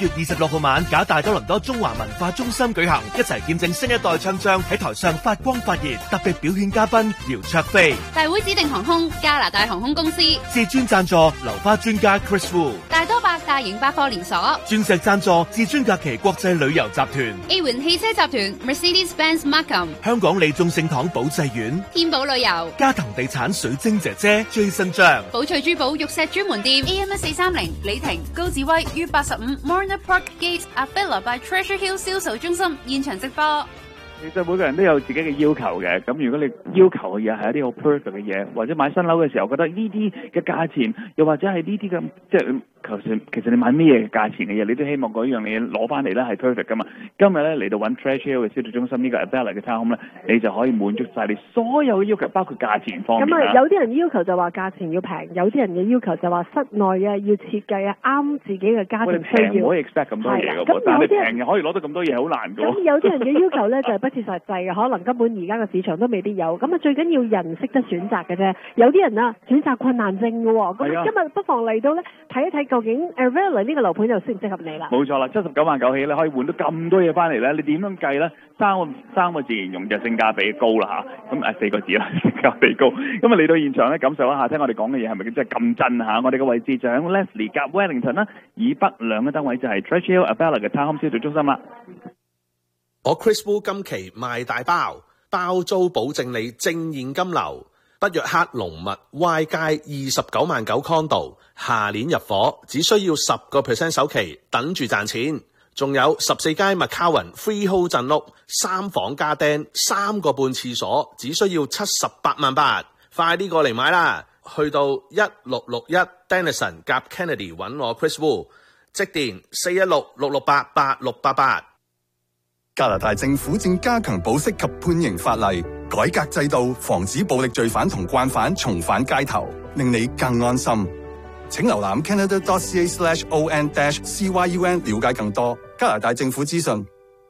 月26號晚，假大多倫多中華文化中心舉行，一齊見證新一代唱將喺台上發光發熱。特別表演嘉賓姚焯菲， 大會指定航空加拿大航空公司， 至尊贊助流花專家 Chris Wu， 大多百大型百貨連鎖， 鑽石贊助至尊假期國際旅遊集團， A 環汽車集團 Mercedes-Benz Markham， 香港利眾聖堂保濟院， 天寶旅遊， 嘉騰地產水晶姐姐 Jason 張， 寶翠珠寶玉石專門店 AM1430 李婷高志威於85 Marina Park Gate Avila by Treasure Hill 銷售中心現場直播。 其實每個人都有自己嘅要求嘅，咁如果你要求嘅嘢係一啲好 perfect 嘅嘢，或者買新樓嘅時候覺得呢啲嘅價錢，又或者係呢啲嘅即係其實你買咩嘢價錢嘅嘢，你都希望嗰樣嘢攞翻嚟咧係 perfect 噶嘛。今日咧嚟到揾 Treasure Hill 嘅銷售中心呢個 Avila 嘅 townhome 咧，你就可以滿足晒你所有嘅要求，包括價錢方面啦。 咁啊，有啲人要求就話價錢要平，有啲人嘅要求就話室內啊要設計啊啱自己嘅家庭需要。 平唔可以 expect 咁多嘢嘅喎，但係你平又可以攞到咁多嘢，好難嘅。 咁有啲人嘅要求咧就係不切實際嘅，可能根本而家嘅市場都未必有。咁啊，最緊要人識得選擇嘅啫。有啲人啊選擇困難症嘅喎，咁今日不妨嚟到咧睇一睇究竟 Avila 呢個樓盤又適唔適合你啦？ 冇錯啦，79萬9起咧可以換到咁多嘢翻嚟咧，你點樣計咧？三個字形容就性價比高啦嚇，咁4個字啦，性價比高。咁啊嚟到現場咧，感受一下，聽我哋講嘅嘢係咪真係咁真嚇？我哋嘅位置就喺 Leslie 夾 Wellington 啦，以北兩個單位就係 Treasure Hill Avila 嘅 townhome 銷售中心啦。 我 Chris Wu 今期賣大包租保證你正現金流，北約克龍密 Y 街29萬9 condo， 下年入伙，只需要10% 首期，等住賺錢。仲有14街 McCowan Freehold 鎮屋，3房加釘，3個半廁所，只需要78萬8，快啲過嚟買啦！去到1661 Denison 夾 Kennedy 揾我 Chris Wu， 即電416-668-8688。 加拿大政府正加強保釋及判刑法例，改革制度，防止暴力罪犯同慣犯重返街頭，令你更安心。請瀏覽 canada.ca/on-cyun 了解更多加拿大政府資訊。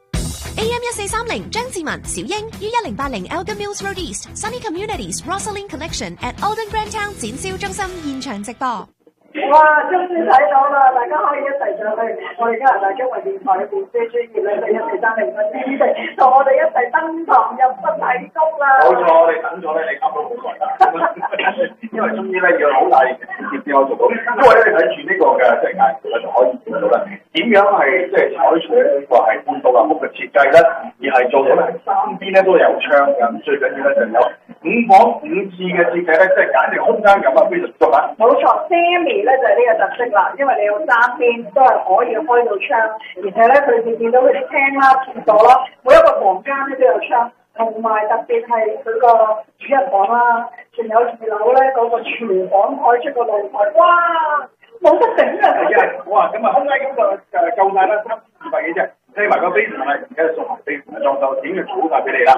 AM1430 張志文、小英於1080 Elgin Mills Road East Sunny Communities Rosalind Collection at Alden Grand Town 展銷中心現場直播。 哇！終於睇到啦，大家可以一齊上去我哋加拿大中文電台嘅電視專頁咧，就1430嘅天地，同我哋一齊登堂入室睇工啦。 冇錯，我哋等咗咧，你啱到好耐啦。因為終於咧要好大嘅接先可以做到，因為咧你睇住呢個嘅即係介紹咧，就可以見到咧點樣係即係採取呢個係半獨立屋嘅設計咧，而係做到咧三邊咧都有窗嘅，咁最緊要咧就有5房5廁嘅設計咧，即係簡直空間感啊非常足啊。 冇錯 ，Sammy 咧就係呢個特色啦，因為你有三邊都係可以開到窗，而且咧佢哋見到佢啲廳啦、廁所啦，每一個房間咧都有窗，同埋特別係佢個主人房啦，仲有2樓咧嗰個廚房開出個露台，哇！冇得頂啊！ 係啊，哇！咁啊空間咁就夠晒啦，200幾啫。聽埋個 basement 係而家送埋 basement 裝修，點嘅好晒俾你啦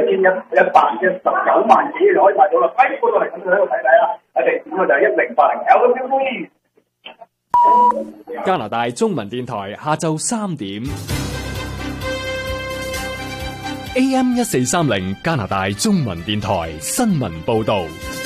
，119萬幾就可以買到啦。嗰度係咁喺度睇睇啦，我哋咁啊就係1080 Elgin Mills。 加拿大中文電台下晝3點 AM1430 加拿大中文電台新聞報道。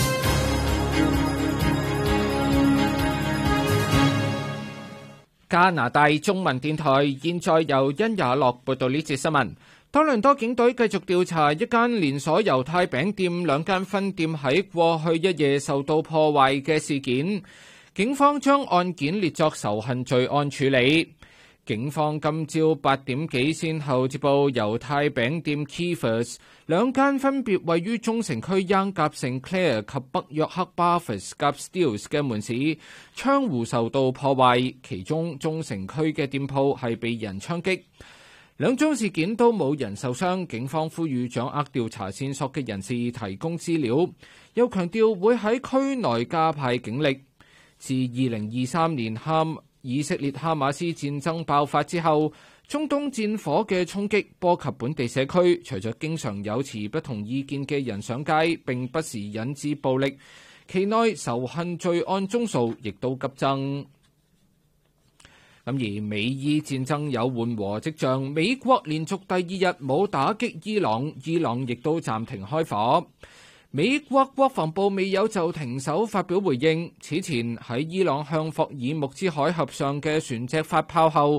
加拿大中文電台現在由殷雅樂報道呢節新聞。多倫多警隊繼續調查一間連鎖猶太餅店2間分店喺過去一夜受到破壞嘅事件。警方將案件列作仇恨罪案處理。警方今朝8點幾先後接報猶太餅店 Kiefer's 2間分別位於中城區 Yonge 夾 St Clair 及北約克 Barfoot's 夾 Steeles 嘅門市窗戶受到破壞，其中中城區嘅店鋪係被人槍擊。兩宗事件都冇人受傷，警方呼籲掌握調查線索嘅人士提供資料，又強調會喺區內加派警力。自2023年以色列哈馬斯戰爭爆發之後，中東戰火嘅衝擊波及本地社區，隨着經常有持不同意見嘅人上街，並不時引致暴力，期內仇恨罪案宗數亦都急增。而美伊戰爭有緩和跡象，美國連續第2日冇打擊伊朗，伊朗亦都暫停開火。美國國防部未有就停手發表回應。此前喺伊朗向霍爾木茲海峽上嘅船隻發炮後，